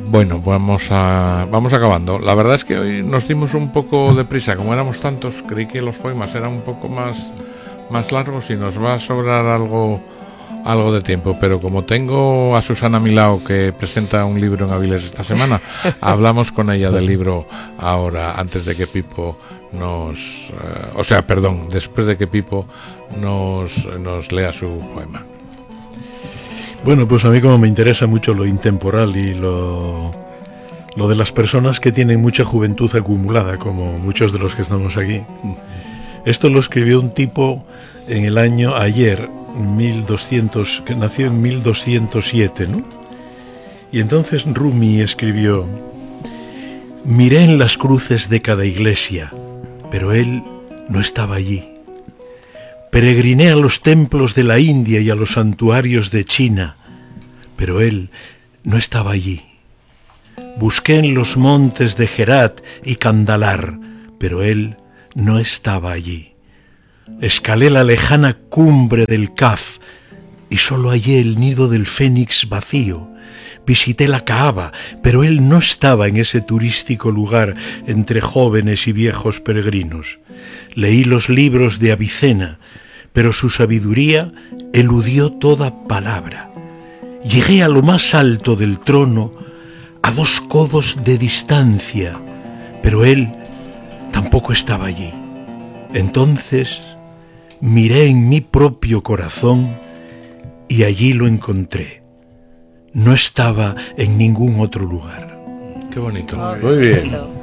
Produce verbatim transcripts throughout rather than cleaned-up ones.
Bueno, vamos a vamos acabando. La verdad es que hoy nos dimos un poco de prisa, como éramos tantos, creí que los poemas eran un poco más, más largos y nos va a sobrar algo, algo de tiempo, pero como tengo a Susana Milao, que presenta un libro en Avilés esta semana, hablamos con ella del libro ahora, antes de que Pipo nos... Eh, o sea, perdón, después de que Pipo nos, nos lea su poema. Bueno, pues a mí como me interesa mucho lo intemporal y lo, lo de las personas que tienen mucha juventud acumulada, como muchos de los que estamos aquí. Esto lo escribió un tipo en el año ayer, mil doscientos, que nació en mil doscientos siete, ¿no? Y entonces Rumi escribió: miré en las cruces de cada iglesia, pero él no estaba allí. Peregriné a los templos de la India y a los santuarios de China, pero él no estaba allí. Busqué en los montes de Herat y Kandalar, pero él no estaba allí. Escalé la lejana cumbre del Kaf y solo hallé el nido del fénix vacío. Visité la Kaaba, pero él no estaba en ese turístico lugar entre jóvenes y viejos peregrinos. Leí los libros de Avicena, pero su sabiduría eludió toda palabra. Llegué a lo más alto del trono, a dos codos de distancia, pero él tampoco estaba allí. Entonces miré en mi propio corazón y allí lo encontré. No estaba en ningún otro lugar. Qué bonito. Muy bien. Muy bien.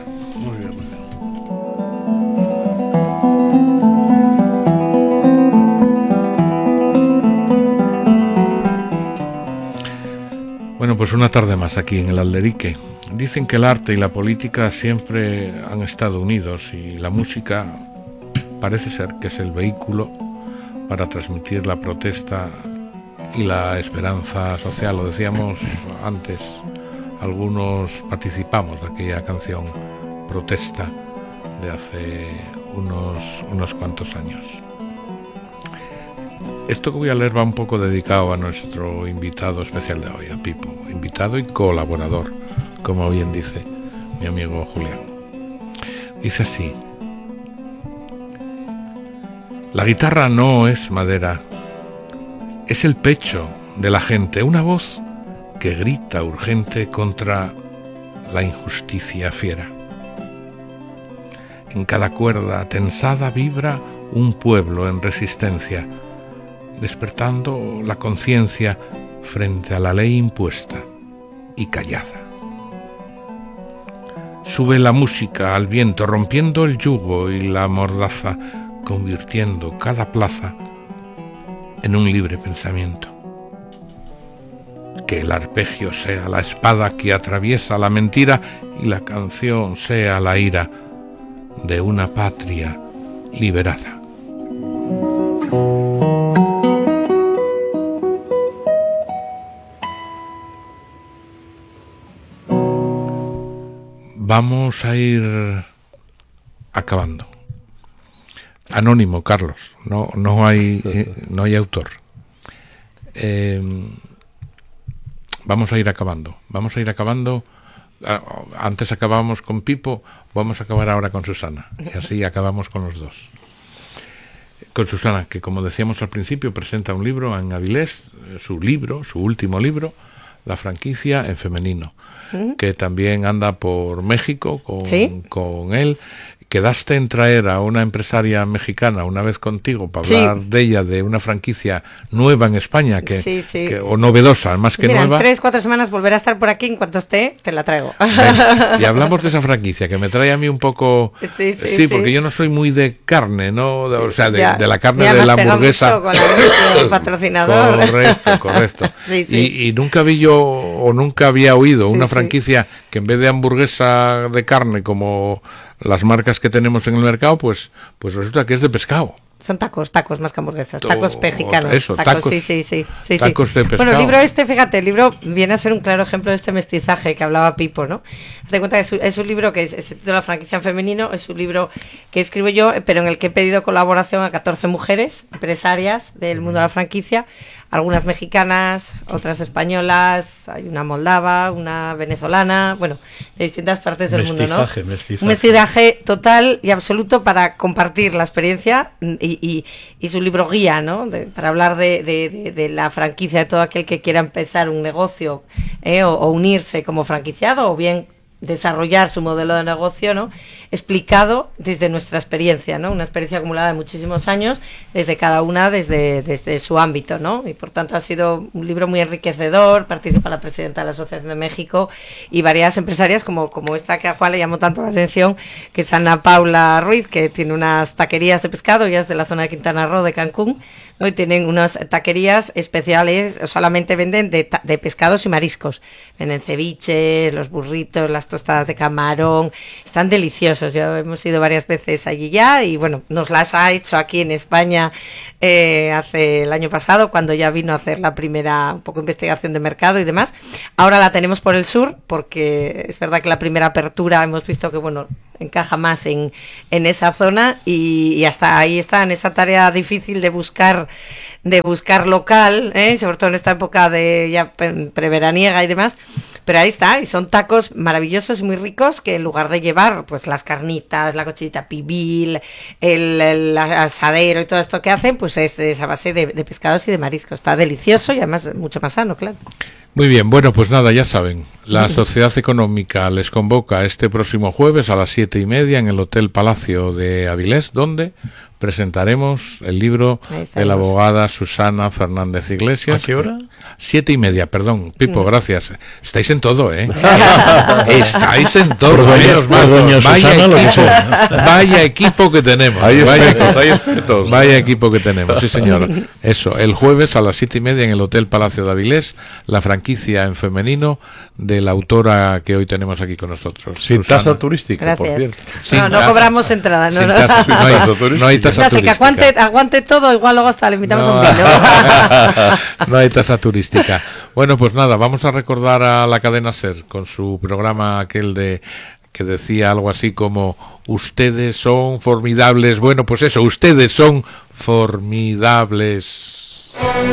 Bueno, pues una tarde más aquí en el Alderique. Dicen que el arte y la política siempre han estado unidos y la música parece ser que es el vehículo para transmitir la protesta y la esperanza social. Lo decíamos antes, algunos participamos de aquella canción Protesta de hace unos, unos cuantos años. Esto que voy a leer va un poco dedicado a nuestro invitado especial de hoy, a Pipo, invitado y colaborador, como bien dice mi amigo Julián. Dice así: la guitarra no es madera, es el pecho de la gente, una voz que grita urgente contra la injusticia fiera. En cada cuerda tensada vibra un pueblo en resistencia, despertando la conciencia frente a la ley impuesta y callada. Sube la música al viento, rompiendo el yugo y la mordaza, convirtiendo cada plaza en un libre pensamiento. Que el arpegio sea la espada que atraviesa la mentira y la canción sea la ira de una patria liberada. Vamos a ir acabando. Anónimo, Carlos, no, no hay, no hay autor. Eh, vamos a ir acabando. Vamos a ir acabando. Antes acabábamos con Pipo, vamos a acabar ahora con Susana. Y así acabamos con los dos. Con Susana, que como decíamos al principio, presenta un libro en Avilés, su libro, su último libro, La franquicia en femenino, ¿Mm? que también anda por México con, ¿Sí? con él. Quedaste en traer a una empresaria mexicana una vez contigo para hablar sí. de ella, de una franquicia nueva en España, que, sí, sí. que o novedosa, más que Mira, nueva. En tres, cuatro semanas volverá a estar por aquí, en cuanto esté, te la traigo. Ven, y hablamos de esa franquicia, que me trae a mí un poco... Sí, sí, sí, sí. porque yo no soy muy de carne, ¿no? O sea, de, de la carne de la hamburguesa. Con la, el patrocinador. Correcto, correcto. Sí, sí. Y, y nunca vi yo, o nunca había oído, sí, una franquicia sí. que en vez de hamburguesa de carne, como las marcas que tenemos en el mercado, pues, pues resulta que es de pescado. Son tacos, tacos más que hamburguesas, tacos mexicanos. Eso, tacos, tacos, sí, sí, sí, sí, tacos sí. de pescado. Bueno, el libro este, fíjate, el libro viene a ser un claro ejemplo de este mestizaje que hablaba Pipo, ¿no? Te cuenta que es un, es un libro que es, se titula La franquicia en femenino, es un libro que escribo yo, pero en el que he pedido colaboración a catorce mujeres empresarias del mundo de la franquicia, algunas mexicanas, otras españolas, hay una moldava, una venezolana, bueno, de distintas partes del mestizaje, mundo, ¿no? Mestizaje. Un mestizaje total y absoluto para compartir la experiencia y, y, y su libro guía, ¿no? De, para hablar de, de, de, de la franquicia de todo aquel que quiera empezar un negocio, ¿eh? o, o unirse como franquiciado o bien desarrollar su modelo de negocio, ¿no? Explicado desde nuestra experiencia, ¿no? Una experiencia acumulada de muchísimos años, desde cada una, desde, desde su ámbito, ¿no? Y por tanto ha sido un libro muy enriquecedor. Participa la presidenta de la Asociación de México y varias empresarias como, como esta que a Juan le llamó tanto la atención, que es Ana Paula Ruiz, que tiene unas taquerías de pescado, ya es de la zona de Quintana Roo, de Cancún, ¿no? Y tienen unas taquerías especiales, solamente venden de, de pescados y mariscos. Venden ceviches, los burritos, las tostadas de camarón, están deliciosos. Yo hemos ido varias veces allí ya y bueno, nos las ha hecho aquí en España eh, hace el año pasado, cuando ya vino a hacer la primera un poco investigación de mercado y demás. Ahora la tenemos por el sur, porque es verdad que la primera apertura hemos visto que bueno, encaja más en, en esa zona y, y hasta ahí está, en esa tarea difícil de buscar de buscar local, ¿eh? Sobre todo en esta época de ya preveraniega y demás, pero ahí está, y son tacos maravillosos y muy ricos, que en lugar de llevar pues las carnitas, la cochinita pibil, el, el asadero y todo esto que hacen, pues es esa base de, de pescados y de mariscos. Está delicioso y además mucho más sano, claro. Muy bien, bueno, pues nada, ya saben, la Sociedad Económica les convoca este próximo jueves a las siete y media en el Hotel Palacio de Avilés, donde presentaremos el libro de la abogada Susana Fernández Iglesias. ¿A qué hora? Siete y media, perdón, Pipo, gracias. Estáis en todo, ¿eh? Estáis en todo. Por doña, por por doña vaya, Susana, equipo, lo que sea. vaya equipo que tenemos. Hay vaya, expertos, hay expertos. vaya equipo que tenemos, sí señor. Eso, el jueves a las siete y media en el Hotel Palacio de Avilés, la franquicia en femenino de la autora que hoy tenemos aquí con nosotros. Sin Susana. tasa turística, Gracias. por cierto. Sin no, no tasa. cobramos entrada, no, Sin no. tasa, no, hay, Tasa turística. no hay tasa Ya sé, que turística. aguante, aguante todo, igual luego hasta le invitamos No. a un vino. No hay tasa turística. Bueno, pues nada, vamos a recordar a la cadena SER con su programa aquel de que decía algo así como ustedes son formidables. Bueno, pues eso, ustedes son formidables.